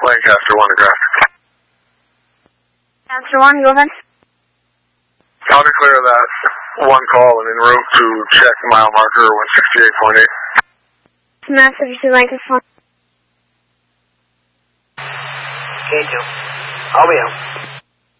Lancaster 1 to Graphic. Lancaster 1, go ahead. I'll declare that one call and en route to check mile marker 168.8. Message to Lancaster 1. K2. I'll be out.